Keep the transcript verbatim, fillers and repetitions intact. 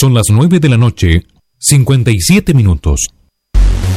Son las nueve de la noche, cincuenta y siete minutos.